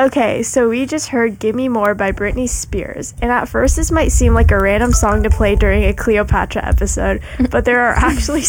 Okay, so we just heard Gimme More by Britney Spears. And at first this might seem like a random song to play during a Cleopatra episode, but there are actually